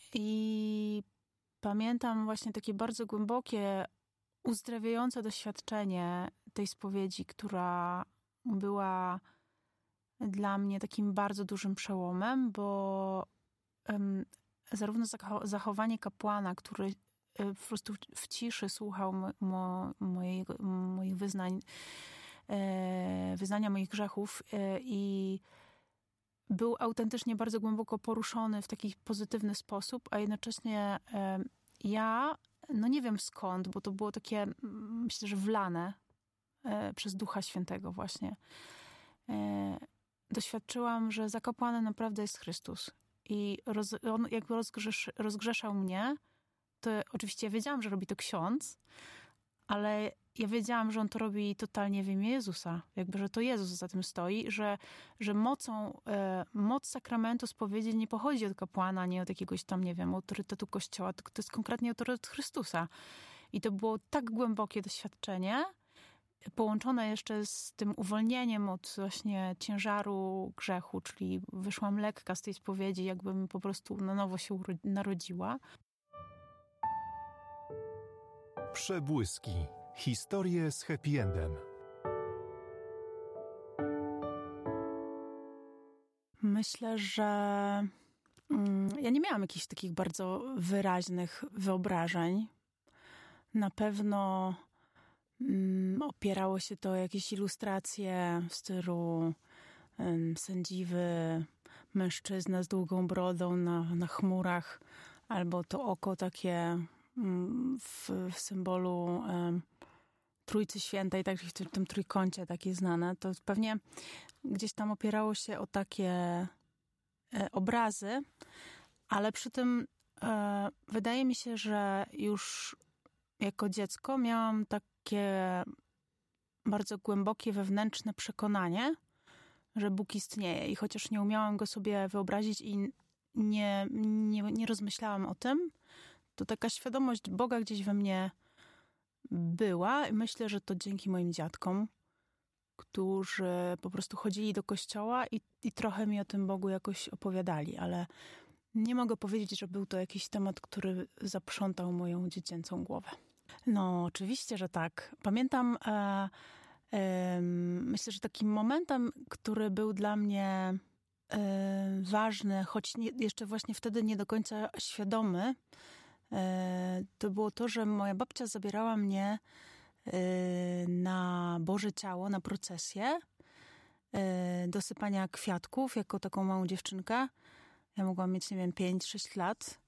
I pamiętam właśnie takie bardzo głębokie, uzdrawiające doświadczenie tej spowiedzi, która była dla mnie takim bardzo dużym przełomem, bo zarówno zachowanie kapłana, który po prostu w ciszy słuchał moich wyznania moich grzechów i był autentycznie bardzo głęboko poruszony w taki pozytywny sposób, a jednocześnie ja, no nie wiem skąd, bo to było takie, myślę, że wlane przez Ducha Świętego właśnie. Doświadczyłam, że za kapłanem naprawdę jest Chrystus. I on jakby rozgrzeszał mnie. To oczywiście ja wiedziałam, że robi to ksiądz, ale ja wiedziałam, że on to robi totalnie w imię Jezusa. Jakby, że to Jezus za tym stoi, że moc sakramentu spowiedzi nie pochodzi od kapłana, nie od jakiegoś tam, nie wiem, autorytetu Kościoła, tylko to jest konkretnie autorytet Chrystusa. I to było tak głębokie doświadczenie, połączone jeszcze z tym uwolnieniem od właśnie ciężaru grzechu, czyli wyszłam lekka z tej spowiedzi, jakbym po prostu na nowo się narodziła. Przebłyski. Historie z happy endem. Myślę, że ja nie miałam jakichś takich bardzo wyraźnych wyobrażeń. Na pewno opierało się to o jakieś ilustracje w stylu sędziwy mężczyzna z długą brodą na chmurach, albo to oko takie w symbolu Trójcy Świętej, tak w tym trójkącie takie znane. To pewnie gdzieś tam opierało się o takie obrazy, ale przy tym wydaje mi się, że już jako dziecko miałam takie bardzo głębokie wewnętrzne przekonanie, że Bóg istnieje. I chociaż nie umiałam go sobie wyobrazić i nie rozmyślałam o tym, to taka świadomość Boga gdzieś we mnie była. I myślę, że to dzięki moim dziadkom, którzy po prostu chodzili do kościoła i trochę mi o tym Bogu jakoś opowiadali, ale nie mogę powiedzieć, że był to jakiś temat, który zaprzątał moją dziecięcą głowę. No, oczywiście, że tak. Pamiętam, myślę, że takim momentem, który był dla mnie ważny, choć jeszcze właśnie wtedy nie do końca świadomy, to było to, że moja babcia zabierała mnie na Boże Ciało, na procesję do sypania kwiatków, jako taką małą dziewczynkę. Ja mogłam mieć, nie wiem, 5-6 lat.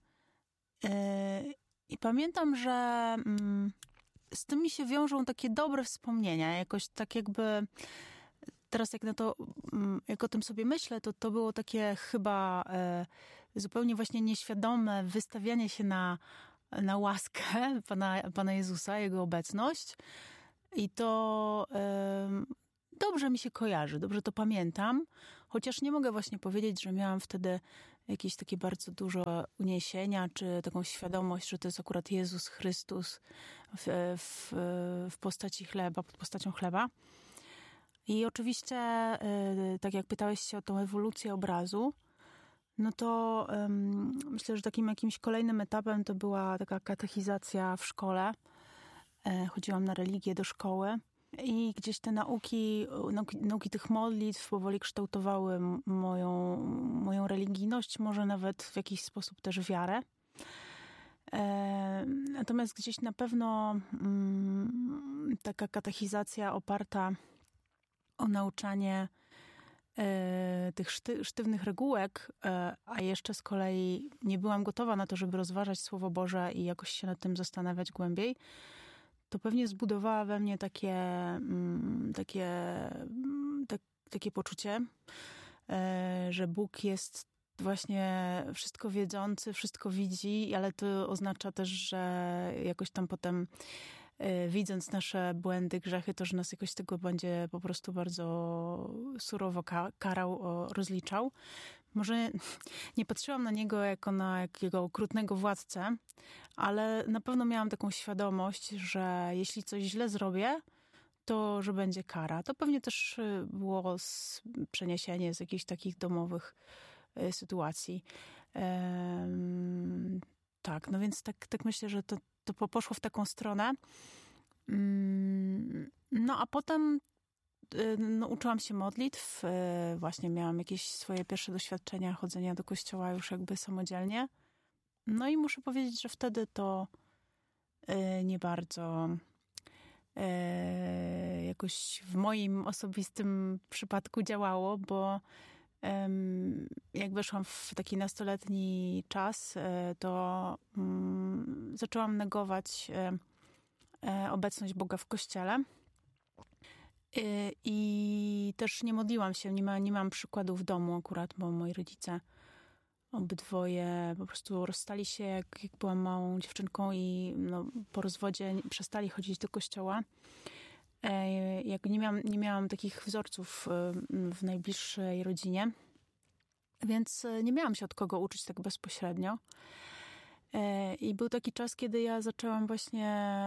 I pamiętam, że z tym mi się wiążą takie dobre wspomnienia. Jakoś tak jakby teraz jak o tym sobie myślę, to było takie chyba zupełnie właśnie nieświadome wystawianie się na łaskę Pana Jezusa, Jego obecność. I to dobrze mi się kojarzy, dobrze to pamiętam. Chociaż nie mogę właśnie powiedzieć, że miałam wtedy jakieś takie bardzo dużo uniesienia, czy taką świadomość, że to jest akurat Jezus Chrystus w postaci chleba, pod postacią chleba. I oczywiście, tak jak pytałeś się o tą ewolucję obrazu, no to myślę, że takim jakimś kolejnym etapem to była taka katechizacja w szkole. Chodziłam na religię do szkoły i gdzieś te nauki tych modlitw powoli kształtowały moją religijność, może nawet w jakiś sposób też wiarę. Natomiast gdzieś na pewno taka katechizacja oparta o nauczanie tych sztywnych regułek, a jeszcze z kolei nie byłam gotowa na to, żeby rozważać Słowo Boże i jakoś się nad tym zastanawiać głębiej, to pewnie zbudowała we mnie takie poczucie, że Bóg jest właśnie wszystko wiedzący, wszystko widzi, ale to oznacza też, że jakoś tam potem widząc nasze błędy, grzechy, to, że nas jakoś tego będzie po prostu bardzo surowo karał, rozliczał. Może nie patrzyłam na niego jako na jakiego okrutnego władcę, ale na pewno miałam taką świadomość, że jeśli coś źle zrobię, to że będzie kara. To pewnie też było przeniesienie z jakichś takich domowych sytuacji. tak. No więc tak myślę, że to poszło w taką stronę. No a potem uczyłam się modlitw. Właśnie miałam jakieś swoje pierwsze doświadczenia chodzenia do kościoła już jakby samodzielnie. No i muszę powiedzieć, że wtedy to nie bardzo jakoś w moim osobistym przypadku działało, bo jak weszłam w taki nastoletni czas, to zaczęłam negować obecność Boga w kościele. I też nie modliłam się, nie mam przykładu w domu akurat, bo moi rodzice obydwoje po prostu rozstali się, jak byłam małą dziewczynką i po rozwodzie przestali chodzić do kościoła. Jak nie miałam takich wzorców w najbliższej rodzinie, więc nie miałam się od kogo uczyć tak bezpośrednio. I był taki czas, kiedy ja zaczęłam właśnie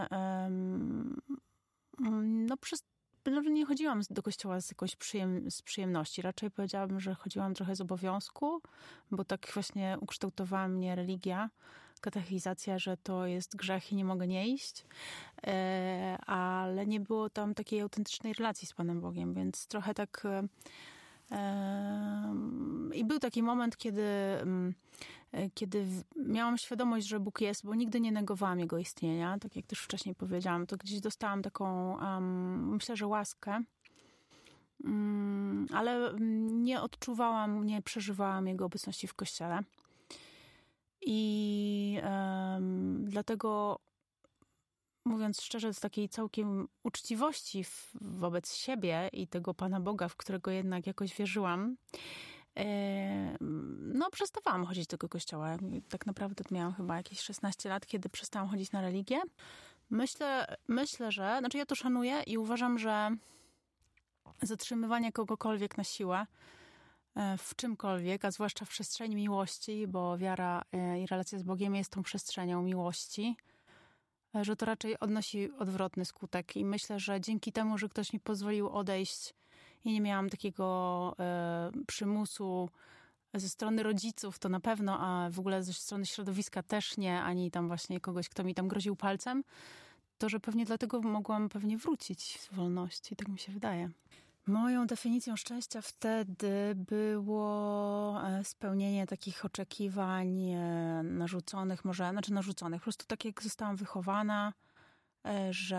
nie chodziłam do kościoła z przyjemności. Raczej powiedziałabym, że chodziłam trochę z obowiązku, bo tak właśnie ukształtowała mnie religia, katechizacja, że to jest grzech i nie mogę nie iść. Ale nie było tam takiej autentycznej relacji z Panem Bogiem, więc trochę tak... I był taki moment, kiedy miałam świadomość, że Bóg jest, bo nigdy nie negowałam Jego istnienia. Tak jak też wcześniej powiedziałam, to gdzieś dostałam taką, myślę, że łaskę, ale nie odczuwałam, nie przeżywałam Jego obecności w Kościele. I dlatego, mówiąc szczerze, z takiej całkiem uczciwości wobec siebie i tego Pana Boga, w którego jednak jakoś wierzyłam, przestawałam chodzić do tego kościoła. Tak naprawdę miałam chyba jakieś 16 lat, kiedy przestałam chodzić na religię. Myślę, że... Znaczy ja to szanuję i uważam, że zatrzymywanie kogokolwiek na siłę w czymkolwiek, a zwłaszcza w przestrzeni miłości, bo wiara i relacja z Bogiem jest tą przestrzenią miłości, że to raczej odnosi odwrotny skutek. I myślę, że dzięki temu, że ktoś mi pozwolił odejść i nie miałam takiego przymusu ze strony rodziców, to na pewno, a w ogóle ze strony środowiska też nie, ani tam właśnie kogoś, kto mi tam groził palcem, to że pewnie dlatego mogłam wrócić z wolności, tak mi się wydaje. Moją definicją szczęścia wtedy było spełnienie takich oczekiwań narzuconych, po prostu tak jak zostałam wychowana, że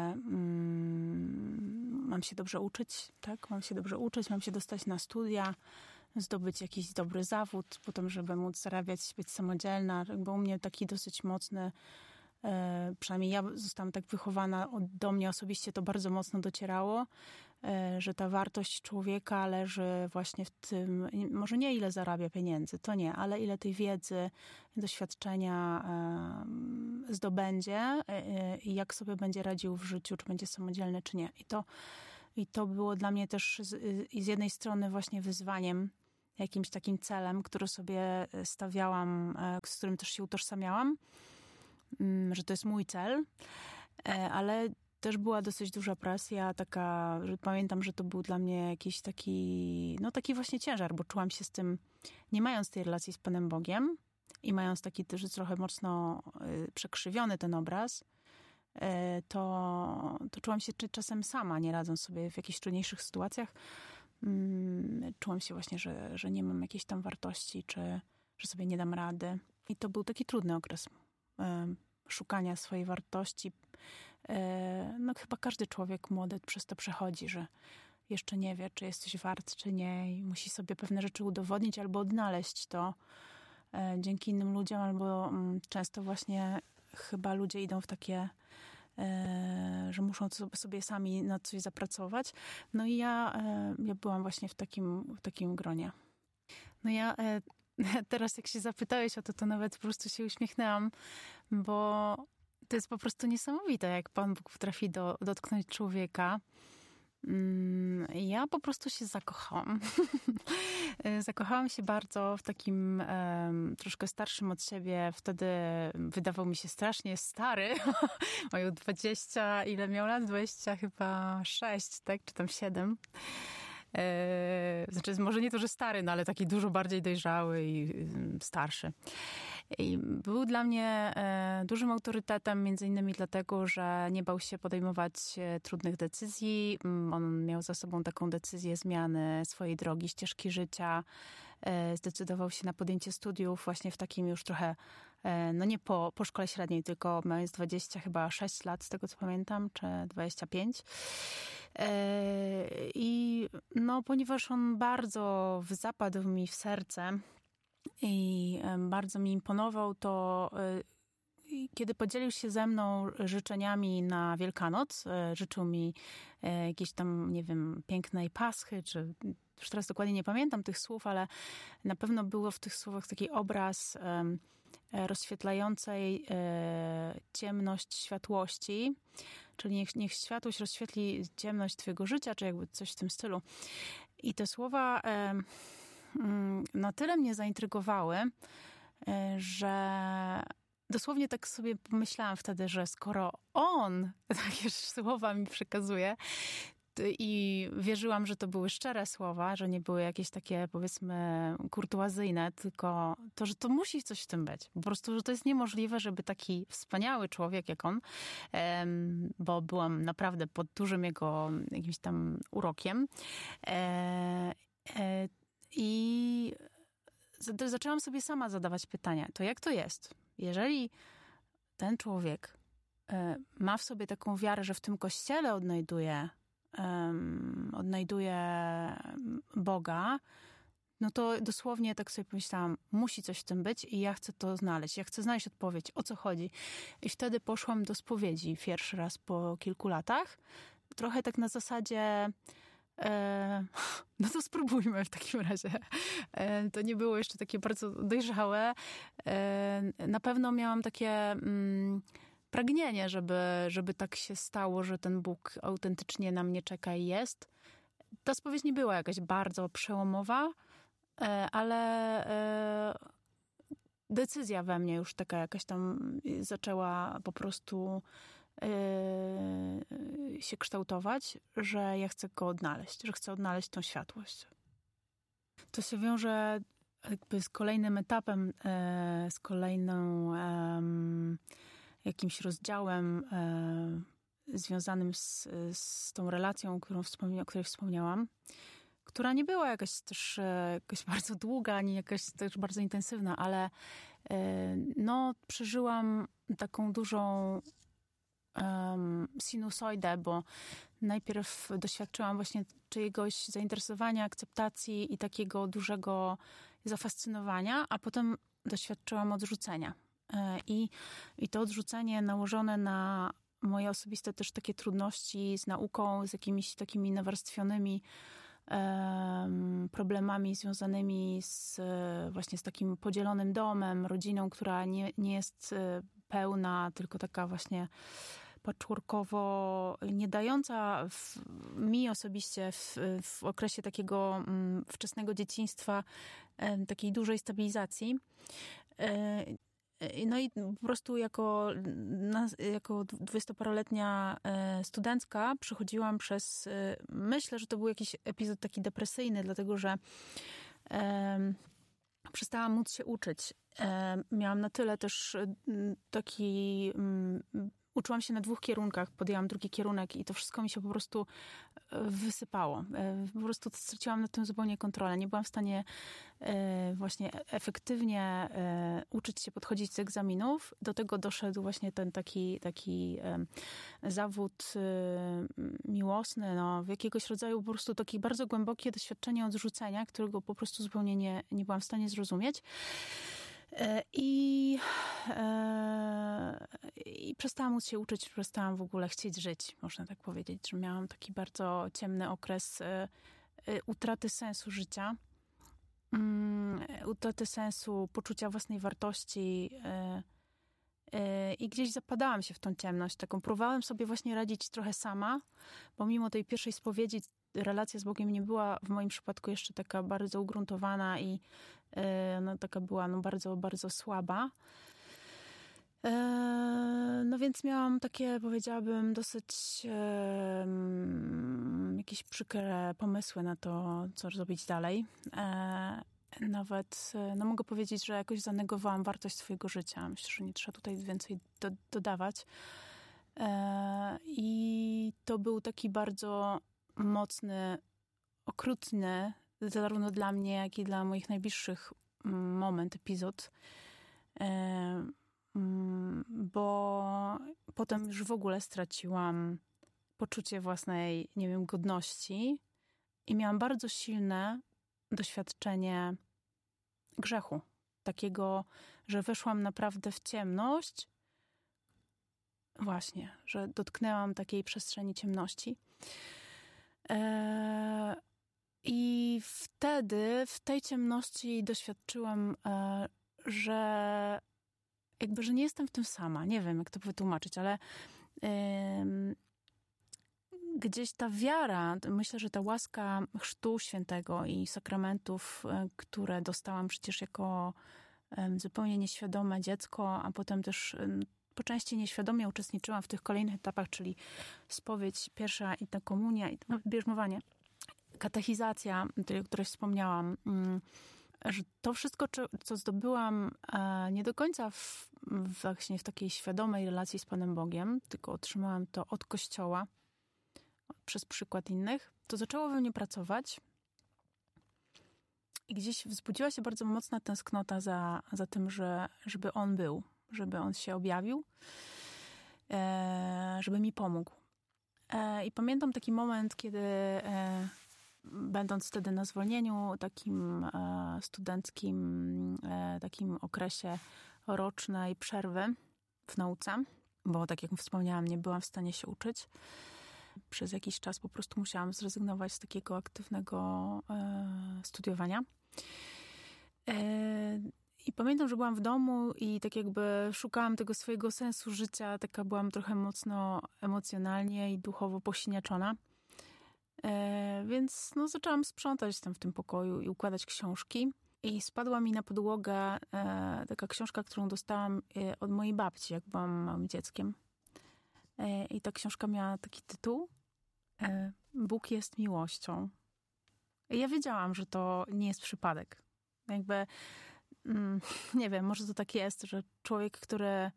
mam się dobrze uczyć, tak? Mam się dobrze uczyć, mam się dostać na studia, zdobyć jakiś dobry zawód, potem, żeby móc zarabiać, być samodzielna. Bo u mnie taki dosyć mocny, przynajmniej ja zostałam tak wychowana, do mnie osobiście to bardzo mocno docierało, że ta wartość człowieka leży właśnie w tym, może nie ile zarabia pieniędzy, to nie, ale ile tej wiedzy, doświadczenia zdobędzie i jak sobie będzie radził w życiu, czy będzie samodzielny, czy nie. I to było dla mnie też z jednej strony właśnie wyzwaniem, jakimś takim celem, który sobie stawiałam, z którym też się utożsamiałam, że to jest mój cel, ale też była dosyć duża presja, taka, że pamiętam, że to był dla mnie jakiś taki właśnie ciężar, bo czułam się z tym, nie mając tej relacji z Panem Bogiem i mając taki też trochę mocno przekrzywiony ten obraz, to czułam się czasem sama, nie radząc sobie w jakichś trudniejszych sytuacjach. Czułam się właśnie, że nie mam jakiejś tam wartości, czy że sobie nie dam rady. I to był taki trudny okres szukania swojej wartości. Chyba każdy człowiek młody przez to przechodzi, że jeszcze nie wie, czy jest coś wart, czy nie i musi sobie pewne rzeczy udowodnić albo odnaleźć to dzięki innym ludziom, albo często właśnie chyba ludzie idą w takie, że muszą sobie sami na coś zapracować. No i ja byłam właśnie w takim gronie. No ja teraz jak się zapytałeś o to nawet po prostu się uśmiechnęłam, bo to jest po prostu niesamowite, jak Pan Bóg potrafi dotknąć człowieka. Ja po prostu się zakochałam. Zakochałam się bardzo w takim troszkę starszym od siebie. Wtedy wydawał mi się strasznie stary. Mają 20, ile miał lat? 20 chyba 6, tak? Czy tam 7. Znaczy, może nie to, że stary, no ale taki dużo bardziej dojrzały i starszy. I był dla mnie dużym autorytetem, między innymi dlatego, że nie bał się podejmować trudnych decyzji. On miał za sobą taką decyzję zmiany swojej drogi, ścieżki życia. Zdecydował się na podjęcie studiów właśnie w takim już trochę, no nie po szkole średniej, tylko mając 26 lat, z tego co pamiętam, czy 25. I no, ponieważ on bardzo zapadł mi w serce i bardzo mi imponował, to kiedy podzielił się ze mną życzeniami na Wielkanoc, życzył mi jakiejś tam, nie wiem, pięknej paschy, czy już teraz dokładnie nie pamiętam tych słów, ale na pewno było w tych słowach taki obraz rozświetlającej ciemność światłości, czyli niech światłość rozświetli ciemność twojego życia, czy jakby coś w tym stylu. I te słowa na tyle mnie zaintrygowały, że dosłownie tak sobie pomyślałam wtedy, że skoro on takie słowa mi przekazuje i wierzyłam, że to były szczere słowa, że nie były jakieś takie, powiedzmy, kurtuazyjne, tylko to, że to musi coś w tym być. Po prostu, że to jest niemożliwe, żeby taki wspaniały człowiek jak on, bo byłam naprawdę pod dużym jego jakimś tam urokiem, i zaczęłam sobie sama zadawać pytania. To jak to jest? Jeżeli ten człowiek ma w sobie taką wiarę, że w tym kościele odnajduje Boga, no to dosłownie tak sobie pomyślałam, musi coś w tym być i ja chcę to znaleźć. Ja chcę znaleźć odpowiedź, o co chodzi. I wtedy poszłam do spowiedzi pierwszy raz po kilku latach. Trochę tak na zasadzie no to spróbujmy w takim razie. To nie było jeszcze takie bardzo dojrzałe. Na pewno miałam takie pragnienie, żeby tak się stało, że ten Bóg autentycznie na mnie czeka i jest. Ta spowiedź nie była jakaś bardzo przełomowa, ale decyzja we mnie już taka jakaś tam zaczęła po prostu się kształtować, że ja chcę go odnaleźć, że chcę odnaleźć tą światłość. To się wiąże jakby z kolejnym etapem, z kolejną jakimś rozdziałem związanym z tą relacją, o której wspomniałam, która nie była jakaś też jakaś bardzo długa, ani jakaś też bardzo intensywna, ale no, przeżyłam taką dużą sinusoidę, bo najpierw doświadczyłam właśnie czyjegoś zainteresowania, akceptacji i takiego dużego zafascynowania, a potem doświadczyłam odrzucenia. I to odrzucenie nałożone na moje osobiste też takie trudności z nauką, z jakimiś takimi nawarstwionymi problemami związanymi właśnie z takim podzielonym domem, rodziną, która nie jest pełna, tylko taka właśnie patchworkowo, nie dająca mi osobiście w okresie takiego wczesnego dzieciństwa takiej dużej stabilizacji. No i po prostu jako 20-paroletnia studentka przechodziłam przez, myślę, że to był jakiś epizod taki depresyjny, dlatego że przestałam móc się uczyć. Miałam na tyle też taki... Uczyłam się na 2 kierunkach, podjęłam drugi kierunek i to wszystko mi się po prostu wysypało. Po prostu straciłam nad tym zupełnie kontrolę. Nie byłam w stanie właśnie efektywnie uczyć się podchodzić z egzaminów. Do tego doszedł właśnie ten taki zawód miłosny, no, w jakiegoś rodzaju po prostu takie bardzo głębokie doświadczenie odrzucenia, którego po prostu zupełnie nie byłam w stanie zrozumieć. I przestałam móc się uczyć, przestałam w ogóle chcieć żyć, można tak powiedzieć, że miałam taki bardzo ciemny okres utraty sensu życia, utraty sensu poczucia własnej wartości i gdzieś zapadałam się w tą ciemność. Taką próbowałam sobie właśnie radzić trochę sama, bo mimo tej pierwszej spowiedzi relacja z Bogiem nie była w moim przypadku jeszcze taka bardzo ugruntowana i no, taka była no, bardzo, bardzo słaba. No więc miałam takie, powiedziałabym, dosyć jakieś przykre pomysły na to, co zrobić dalej. Nawet, no mogę powiedzieć, że jakoś zanegowałam wartość swojego życia. Myślę, że nie trzeba tutaj więcej dodawać. I to był taki bardzo mocny, okrutny, zarówno dla mnie, jak i dla moich najbliższych epizod. Bo potem już w ogóle straciłam poczucie własnej, nie wiem, godności i miałam bardzo silne doświadczenie grzechu. Takiego, że weszłam naprawdę w ciemność. Właśnie, że dotknęłam takiej przestrzeni ciemności. I wtedy, w tej ciemności doświadczyłam, że że nie jestem w tym sama. Nie wiem, jak to wytłumaczyć, ale gdzieś ta wiara, myślę, że ta łaska Chrztu Świętego i sakramentów, które dostałam przecież jako zupełnie nieświadome dziecko, a potem też po części nieświadomie uczestniczyłam w tych kolejnych etapach, czyli spowiedź pierwsza i ta komunia, i bierzmowanie, katechizacja, o której wspomniałam, że to wszystko, co zdobyłam nie do końca właśnie w takiej świadomej relacji z Panem Bogiem, tylko otrzymałam to od Kościoła przez przykład innych, to zaczęło we mnie pracować i gdzieś wzbudziła się bardzo mocna tęsknota za tym, żeby On był, żeby On się objawił, żeby mi pomógł. I pamiętam taki moment, kiedy będąc wtedy na zwolnieniu takim studenckim, takim okresie rocznej przerwy w nauce, bo tak jak wspomniałam, nie byłam w stanie się uczyć. Przez jakiś czas po prostu musiałam zrezygnować z takiego aktywnego studiowania. I pamiętam, że byłam w domu i tak jakby szukałam tego swojego sensu życia. Taka byłam trochę mocno emocjonalnie i duchowo posiniaczona. Więc no, zaczęłam sprzątać tam w tym pokoju i układać książki. I spadła mi na podłogę taka książka, którą dostałam od mojej babci, jak byłam małym dzieckiem. I ta książka miała taki tytuł: Bóg jest miłością. I ja wiedziałam, że to nie jest przypadek. Jakby, nie wiem, może to tak jest, że człowiek, który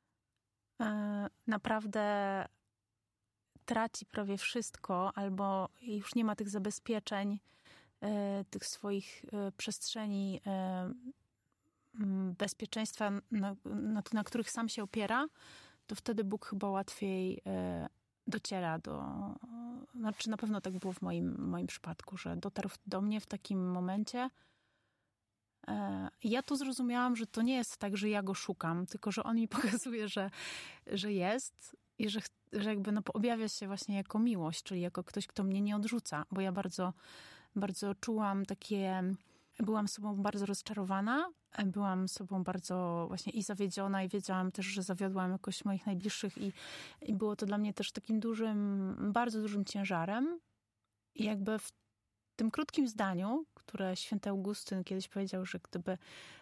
naprawdę traci prawie wszystko, albo już nie ma tych zabezpieczeń, tych swoich przestrzeni bezpieczeństwa, na których sam się opiera, to wtedy Bóg chyba łatwiej dociera znaczy na pewno tak było w moim przypadku, że dotarł do mnie w takim momencie. Ja tu zrozumiałam, że to nie jest tak, że ja go szukam, tylko że on mi pokazuje, że jest i że jakby objawia się właśnie jako miłość, czyli jako ktoś, kto mnie nie odrzuca, bo ja bardzo, bardzo czułam byłam sobą bardzo rozczarowana, byłam sobą bardzo właśnie i zawiedziona i wiedziałam też, że zawiodłam jakoś moich najbliższych i było to dla mnie też takim bardzo dużym ciężarem. I jakby w tym krótkim zdaniu, które święty Augustyn kiedyś powiedział, że gdyby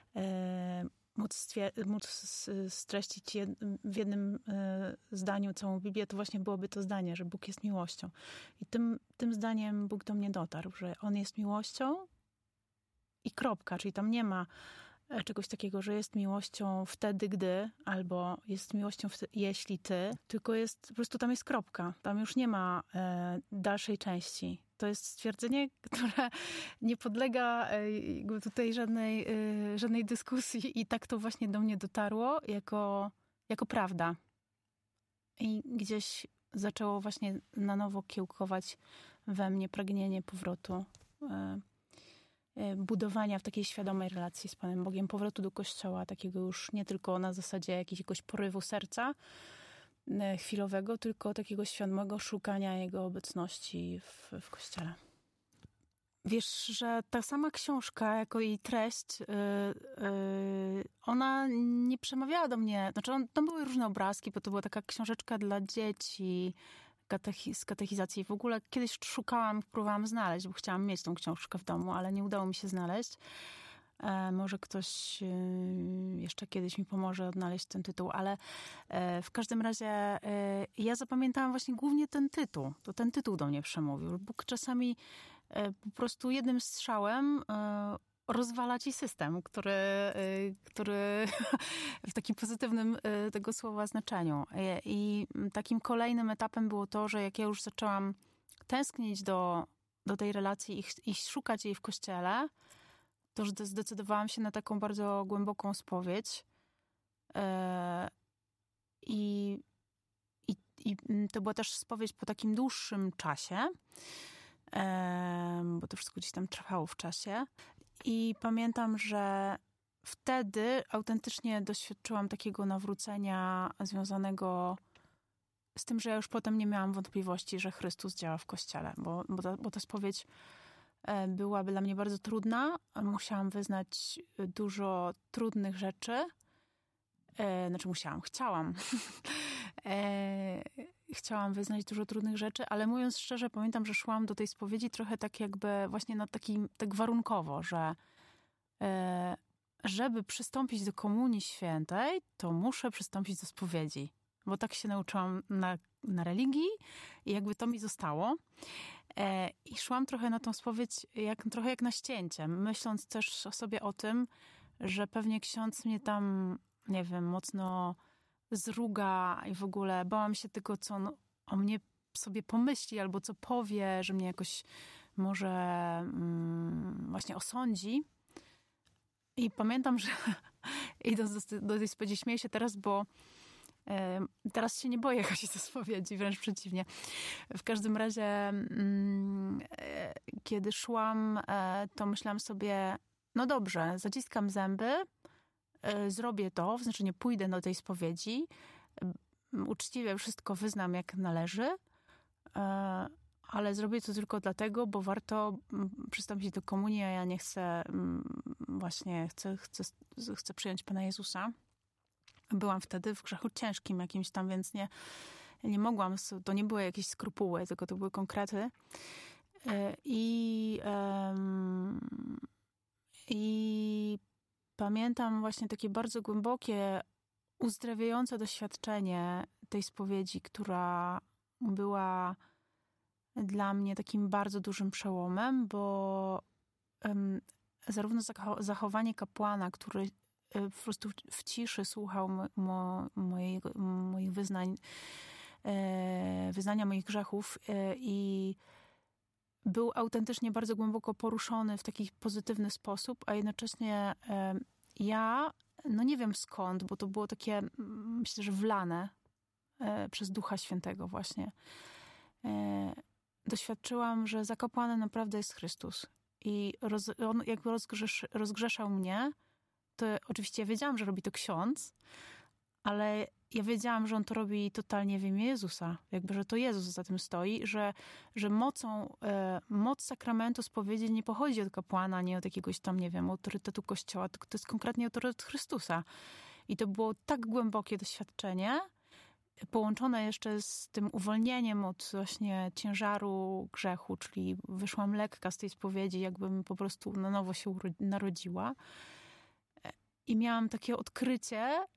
móc streścić w jednym zdaniu całą Biblię, to właśnie byłoby to zdanie, że Bóg jest miłością. I tym zdaniem Bóg do mnie dotarł, że On jest miłością i kropka, czyli tam nie ma czegoś takiego, że jest miłością wtedy, gdy, albo jest miłością jeśli ty, tylko po prostu tam jest kropka. Tam już nie ma dalszej części. To jest stwierdzenie, które nie podlega tutaj żadnej dyskusji i tak to właśnie do mnie dotarło jako prawda. I gdzieś zaczęło właśnie na nowo kiełkować we mnie pragnienie powrotu, budowania w takiej świadomej relacji z Panem Bogiem, powrotu do Kościoła, takiego już nie tylko na zasadzie jakiegoś porywu serca chwilowego, tylko takiego świadomego szukania Jego obecności w Kościele. Wiesz, że ta sama książka, jako jej treść, ona nie przemawiała do mnie. Znaczy, tam były różne obrazki, bo to była taka książeczka dla dzieci, z katechizacji. W ogóle kiedyś próbowałam znaleźć, bo chciałam mieć tą książkę w domu, ale nie udało mi się znaleźć. Może ktoś jeszcze kiedyś mi pomoże odnaleźć ten tytuł, ale w każdym razie ja zapamiętałam właśnie głównie ten tytuł. To ten tytuł do mnie przemówił. Bóg czasami po prostu jednym strzałem rozwala ci system, który w takim pozytywnym tego słowa znaczeniu. I takim kolejnym etapem było to, że jak ja już zaczęłam tęsknić do tej relacji i szukać jej w Kościele, to że zdecydowałam się na taką bardzo głęboką spowiedź. I to była też spowiedź po takim dłuższym czasie, bo to wszystko gdzieś tam trwało w czasie. I pamiętam, że wtedy autentycznie doświadczyłam takiego nawrócenia związanego z tym, że ja już potem nie miałam wątpliwości, że Chrystus działa w Kościele, bo ta spowiedź byłaby dla mnie bardzo trudna. Musiałam wyznać dużo trudnych rzeczy. Chciałam. Chciałam wyznać dużo trudnych rzeczy, ale mówiąc szczerze, pamiętam, że szłam do tej spowiedzi trochę tak jakby właśnie tak warunkowo, że żeby przystąpić do Komunii Świętej, to muszę przystąpić do spowiedzi. Bo tak się nauczyłam na religii i jakby to mi zostało. I szłam trochę na tą spowiedź trochę jak na ścięcie, myśląc też sobie o tym, że pewnie ksiądz mnie tam, nie wiem, mocno zruga i w ogóle bałam się tego, co on o mnie sobie pomyśli albo co powie, że mnie jakoś może właśnie osądzi. I pamiętam, że idąc do tej spowiedzi, śmieję się teraz, bo teraz się nie boję chodzić do spowiedzi, wręcz przeciwnie. W każdym razie, kiedy szłam, to myślałam sobie, no dobrze, zaciskam zęby, zrobię to, znaczy nie pójdę do tej spowiedzi, uczciwie wszystko wyznam jak należy, ale zrobię to tylko dlatego, bo warto przystąpić do komunii, a ja nie chcę, właśnie chcę przyjąć Pana Jezusa. Byłam wtedy w grzechu ciężkim jakimś tam, więc nie mogłam, to nie były jakieś skrupuły, tylko to były konkrety. I pamiętam właśnie takie bardzo głębokie, uzdrawiające doświadczenie tej spowiedzi, która była dla mnie takim bardzo dużym przełomem, bo zarówno zachowanie kapłana, który po prostu w ciszy słuchał moich wyznania moich grzechów i był autentycznie bardzo głęboko poruszony w taki pozytywny sposób, a jednocześnie ja, no nie wiem skąd, bo to było takie, myślę, że wlane przez Ducha Świętego właśnie. Doświadczyłam, że za kapłanem naprawdę jest Chrystus. I on jakby rozgrzeszał mnie. To oczywiście ja wiedziałam, że robi to ksiądz, ale ja wiedziałam, że on to robi totalnie w imię Jezusa. Jakby, że to Jezus za tym stoi, że moc sakramentu spowiedzi nie pochodzi od kapłana, nie od jakiegoś tam, nie wiem, autorytetu Kościoła, tylko to jest konkretnie autorytet Chrystusa. I to było tak głębokie doświadczenie, połączone jeszcze z tym uwolnieniem od właśnie ciężaru grzechu, czyli wyszłam lekka z tej spowiedzi, jakbym po prostu na nowo się narodziła. I miałam takie odkrycie,